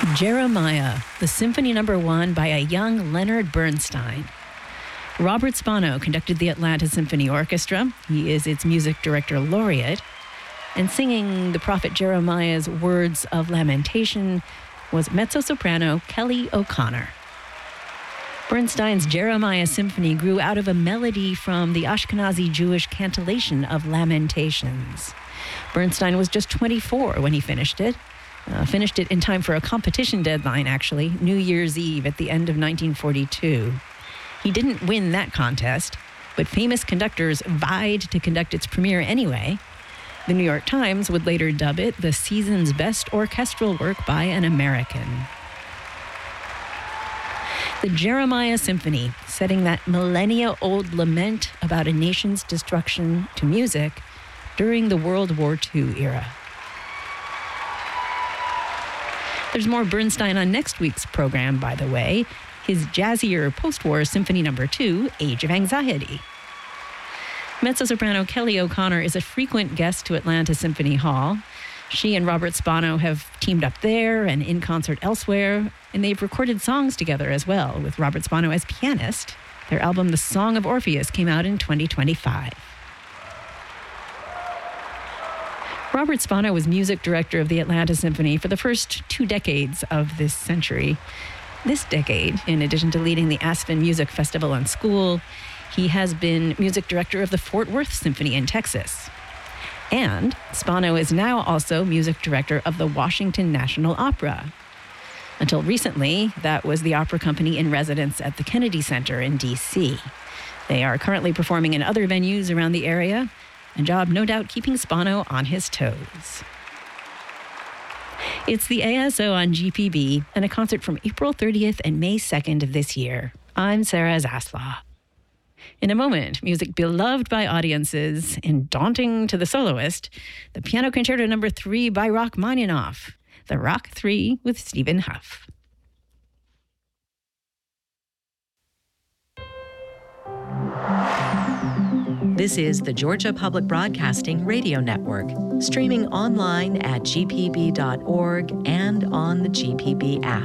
Jeremiah, the Symphony No. 1 by a young Leonard Bernstein. Robert Spano conducted the Atlanta Symphony Orchestra. He is its music director laureate. And singing the prophet Jeremiah's words of lamentation was mezzo-soprano Kelly O'Connor. Bernstein's Jeremiah Symphony grew out of a melody from the Ashkenazi Jewish cantillation of Lamentations. Bernstein was just 24 when he finished it. Finished it in time for a competition deadline, actually, New Year's Eve at the end of 1942. He didn't win that contest, but famous conductors vied to conduct its premiere anyway. The New York Times would later dub it the season's best orchestral work by an American. The Jeremiah Symphony, setting that millennia-old lament about a nation's destruction to music during the World War II era. There's more Bernstein on next week's program, by the way. His jazzier post-war Symphony No. 2, Age of Anxiety. Mezzo-soprano Kelly O'Connor is a frequent guest to Atlanta Symphony Hall. She and Robert Spano have teamed up there and in concert elsewhere, and they've recorded songs together as well, with Robert Spano as pianist. Their album, The Song of Orpheus, came out in 2025. Robert Spano was music director of the Atlanta Symphony for the first 2 decades of this century. This decade, in addition to leading the Aspen Music Festival and School, he has been music director of the Fort Worth Symphony in Texas. And Spano is now also music director of the Washington National Opera. Until recently, that was the opera company in residence at the Kennedy Center in D.C. They are currently performing in other venues around the area, a job no doubt keeping Spano on his toes. It's the ASO on GPB and a concert from April 30th and May 2nd of this year. I'm Sarah Zaslaw. In a moment, music beloved by audiences and daunting to the soloist, the Piano Concerto No. 3 by Rachmaninoff, the Rock 3 with Stephen Huff. This is the Georgia Public Broadcasting Radio Network, streaming online at gpb.org and on the GPB app.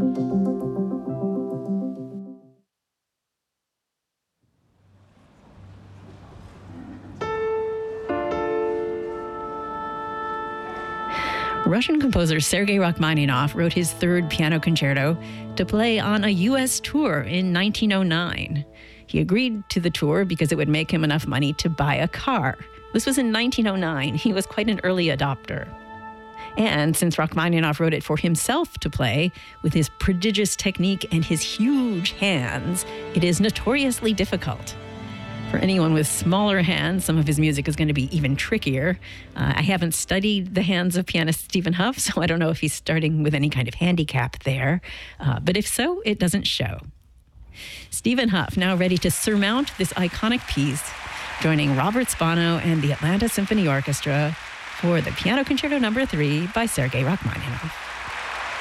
Russian composer Sergei Rachmaninoff wrote his third piano concerto to play on a U.S. tour in 1909. He agreed to the tour because it would make him enough money to buy a car. This was in 1909. He was quite an early adopter. And since Rachmaninoff wrote it for himself to play, with his prodigious technique and his huge hands, it is notoriously difficult. For anyone with smaller hands, some of his music is going to be even trickier. I haven't studied the hands of pianist Stephen Huff, so I don't know if he's starting with any kind of handicap there. But if so, it doesn't show. Stephen Huff, now ready to surmount this iconic piece, joining Robert Spano and the Atlanta Symphony Orchestra for the Piano Concerto No. 3 by Sergei Rachmaninoff.